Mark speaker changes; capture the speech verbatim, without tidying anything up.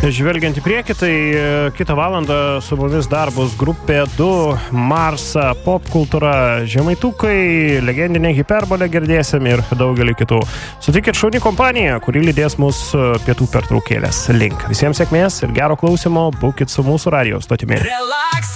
Speaker 1: žvelgiant į priekį, tai kitą valandą su mumis dar bus grupė du, Marsa, popkultūra, Žemaitukai, legendinė Hiperbolė girdėsim ir daugelį kitų. Sutikit šauni kompaniją, kuri lydės mus pietų pertraukėlės link. Visiems sėkmės ir gero klausimo, būkit su mūsų radijo stotimi.